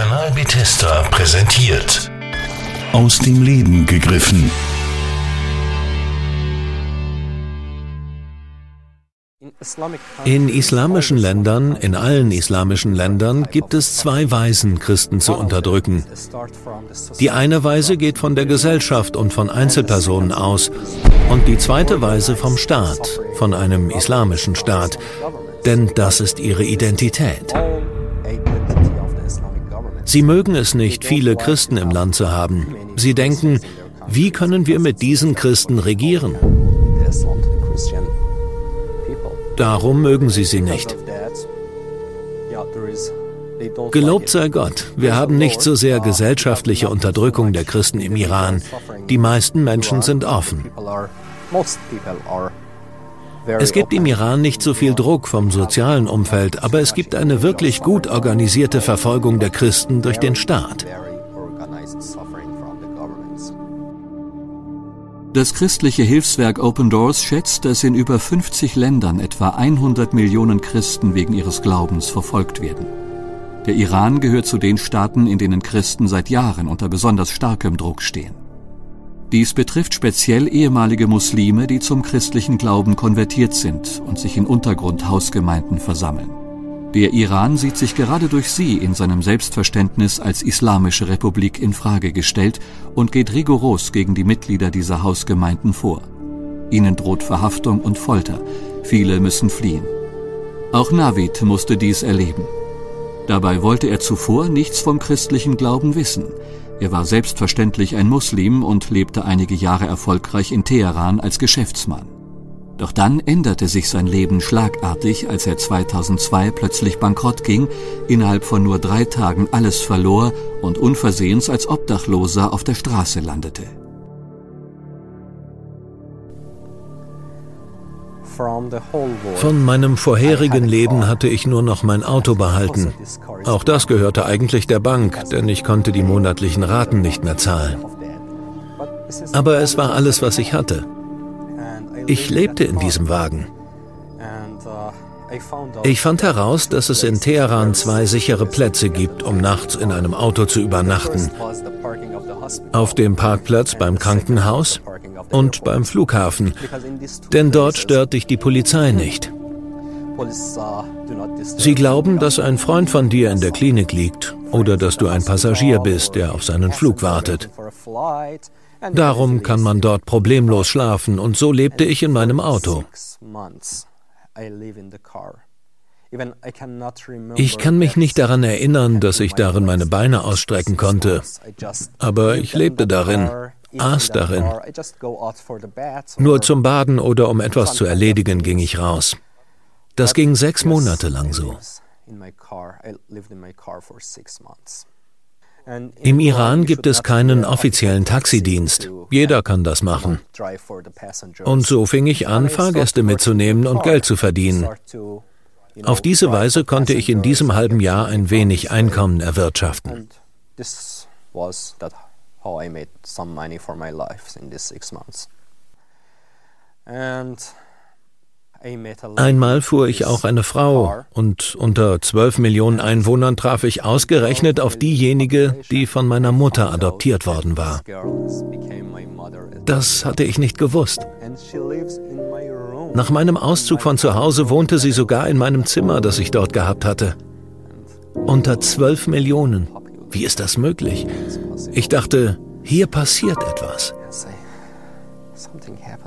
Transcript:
Kanal Bethesda präsentiert. Aus dem Leben gegriffen. In islamischen Ländern, in allen islamischen Ländern, gibt es zwei Weisen, Christen zu unterdrücken. Die eine Weise geht von der Gesellschaft und von Einzelpersonen aus und die zweite Weise vom Staat, von einem islamischen Staat, denn das ist ihre Identität. Sie mögen es nicht, viele Christen im Land zu haben. Sie denken, wie können wir mit diesen Christen regieren? Darum mögen sie nicht. Gelobt sei Gott, wir haben nicht so sehr gesellschaftliche Unterdrückung der Christen im Iran. Die meisten Menschen sind offen. Es gibt im Iran nicht so viel Druck vom sozialen Umfeld, aber es gibt eine wirklich gut organisierte Verfolgung der Christen durch den Staat. Das christliche Hilfswerk Open Doors schätzt, dass in über 50 Ländern etwa 100 Millionen Christen wegen ihres Glaubens verfolgt werden. Der Iran gehört zu den Staaten, in denen Christen seit Jahren unter besonders starkem Druck stehen. Dies betrifft speziell ehemalige Muslime, die zum christlichen Glauben konvertiert sind und sich in Untergrundhausgemeinden versammeln. Der Iran sieht sich gerade durch sie in seinem Selbstverständnis als islamische Republik in Frage gestellt und geht rigoros gegen die Mitglieder dieser Hausgemeinden vor. Ihnen droht Verhaftung und Folter. Viele müssen fliehen. Auch Navid musste dies erleben. Dabei wollte er zuvor nichts vom christlichen Glauben wissen. Er war selbstverständlich ein Muslim und lebte einige Jahre erfolgreich in Teheran als Geschäftsmann. Doch dann änderte sich sein Leben schlagartig, als er 2002 plötzlich bankrott ging, innerhalb von nur 3 Tagen alles verlor und unversehens als Obdachloser auf der Straße landete. Von meinem vorherigen Leben hatte ich nur noch mein Auto behalten. Auch das gehörte eigentlich der Bank, denn ich konnte die monatlichen Raten nicht mehr zahlen. Aber es war alles, was ich hatte. Ich lebte in diesem Wagen. Ich fand heraus, dass es in Teheran 2 sichere Plätze gibt, um nachts in einem Auto zu übernachten. Auf dem Parkplatz beim Krankenhaus und beim Flughafen, denn dort stört dich die Polizei nicht. Sie glauben, dass ein Freund von dir in der Klinik liegt oder dass du ein Passagier bist, der auf seinen Flug wartet. Darum kann man dort problemlos schlafen und so lebte ich in meinem Auto. Ich kann mich nicht daran erinnern, dass ich darin meine Beine ausstrecken konnte, aber ich lebte darin, aß darin. Nur zum Baden oder um etwas zu erledigen ging ich raus. Das ging 6 Monate lang so. Im Iran gibt es keinen offiziellen Taxidienst. Jeder kann das machen. Und so fing ich an, Fahrgäste mitzunehmen und Geld zu verdienen. Auf diese Weise konnte ich in diesem halben Jahr ein wenig Einkommen erwirtschaften. Einmal fuhr ich auch eine Frau und unter 12 Millionen Einwohnern traf ich ausgerechnet auf diejenige, die von meiner Mutter adoptiert worden war. Das hatte ich nicht gewusst. Nach meinem Auszug von zu Hause wohnte sie sogar in meinem Zimmer, das ich dort gehabt hatte. Unter 12 Millionen. Wie ist das möglich? Ich dachte, hier passiert etwas.